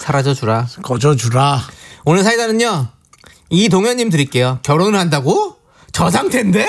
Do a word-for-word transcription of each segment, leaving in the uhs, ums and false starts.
사라져주라. 꺼져주라. 오늘 사이다는요, 이동현님 드릴게요. 결혼을 한다고? 저 상태인데?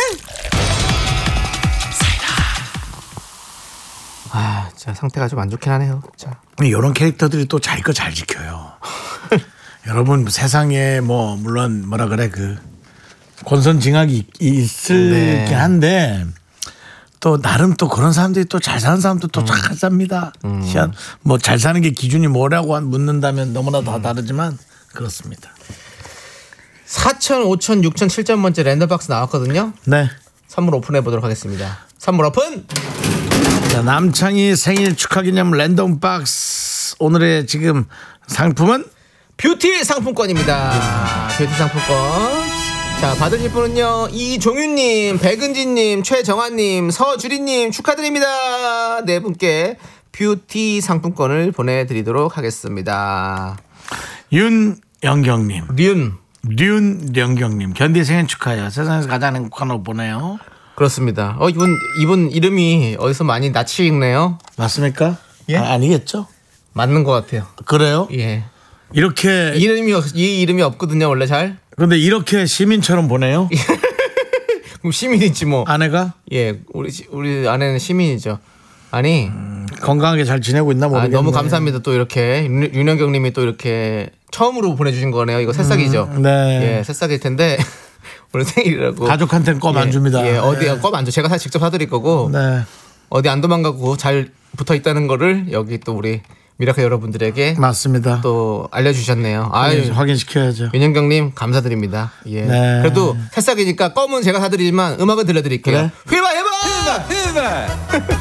아, 진짜 상태가 좀 안 좋긴 하네요. 진짜. 이런 캐릭터들이 또 자기 거 잘 지켜요. 여러분 세상에 뭐 물론 뭐라 그래 그 권선징악이 있을긴 네. 한데 또 나름 또 그런 사람들이 또 잘 사는 사람도 또 잘 음. 삽니다. 음. 뭐 잘 사는 게 기준이 뭐라고 묻는다면 너무나 다 다르지만 그렇습니다. 사천, 오천, 육천, 칠천 번째 랜덤박스 나왔거든요. 네. 선물 오픈해 보도록 하겠습니다. 선물 오픈. 자, 남창희 생일 축하기념 랜덤박스 오늘의 지금 상품은 뷰티 상품권입니다. 뷰티 상품권. 자, 받으실 분은요, 이종윤님, 백은진님, 최정환님, 서주리님 축하드립니다. 네 분께 뷰티 상품권을 보내드리도록 하겠습니다. 윤영경님, 륜, 륜영경님, 견디 생일 축하해요. 세상에서 가장 행복한 옷 보내요. 그렇습니다. 어, 이분 이분 이름이 어디서 많이 낯이 익네요. 맞습니까? 예? 아, 아니겠죠? 맞는 것 같아요. 그래요? 예. 이렇게 이름이 이 이름이 없거든요, 원래 잘. 근데 이렇게 시민처럼 보내요? 그럼 시민이지 뭐. 아내가? 예, 우리 우리 아내는 시민이죠. 아니 음, 건강하게 잘 지내고 있나 모르겠네. 아, 너무 감사합니다. 또 이렇게 윤- 윤영경님이 또 이렇게 처음으로 보내주신 거네요. 이거 새싹이죠. 음, 네. 예, 새싹일 텐데 오늘 생일이라고. 가족한테는 껌 안 예, 줍니다. 예, 어디 예. 껌 안 줘. 제가 사 직접 사드릴 거고. 네. 어디 안 도망가고 잘 붙어 있다는 거를 여기 또 우리 미라클 여러분들에게 맞습니다. 또 알려주셨네요. 아유, 확인시켜야죠. 윤영경님 감사드립니다. 예. 네. 그래도 새싹이니까 껌은 제가 사드리지만 음악은 들려드릴게요. 그래? 휘바 휘바 휘바 휘바.